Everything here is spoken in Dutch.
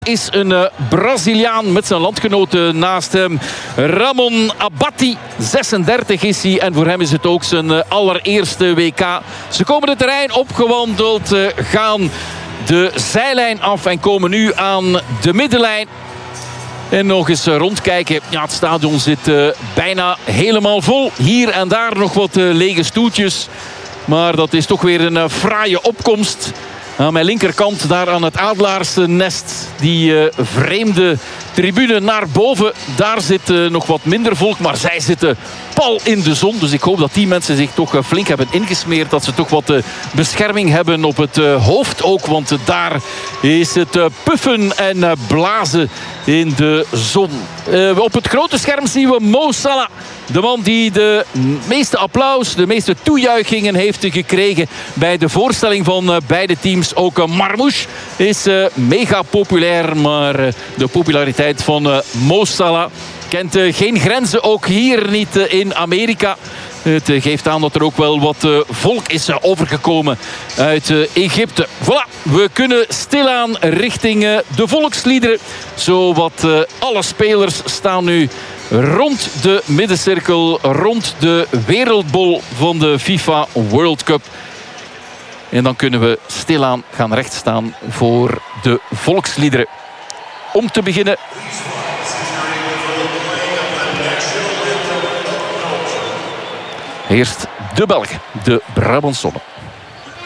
Is een Braziliaan met zijn landgenoten naast hem. Ramon Abatti, 36 is hij. En voor hem is het ook zijn allereerste WK. Ze komen het terrein opgewandeld, gaan de zijlijn af en komen nu aan de middenlijn. En nog eens rondkijken. Ja, het stadion zit bijna helemaal vol. Hier en daar nog wat lege stoeltjes. Maar dat is toch weer een fraaie opkomst. Aan mijn linkerkant, daar aan het Adelaarsnest, die vreemde tribune naar boven. Daar zit nog wat minder volk, maar zij zitten pal in de zon. Dus ik hoop dat die mensen zich toch flink hebben ingesmeerd. Dat ze toch wat bescherming hebben op het hoofd ook. Want daar is het puffen en blazen in de zon. Op het grote scherm zien we Mo Salah. De man die de meeste applaus, de meeste toejuichingen heeft gekregen bij de voorstelling van beide teams. Ook Marmouche is mega populair, maar de populariteit van Mo Salah kent geen grenzen, ook hier niet in Amerika. Het geeft aan dat er ook wel wat volk is overgekomen uit Egypte. Voilà, we kunnen stilaan richting de volksliederen. Zowat alle spelers staan nu rond de middencirkel, rond de wereldbol van de FIFA World Cup. En dan kunnen we stilaan gaan rechtstaan voor de volksliederen. Om te beginnen. Eerst de Belgen, de Brabantsonne.